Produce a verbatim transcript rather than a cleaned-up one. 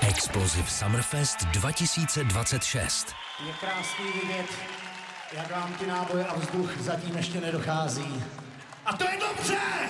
Explosive Summerfest dva tisíce dvacet šest. Je krásný vidět, jak vám ty náboje a vzduch zatím ještě nedochází. A to je dobře!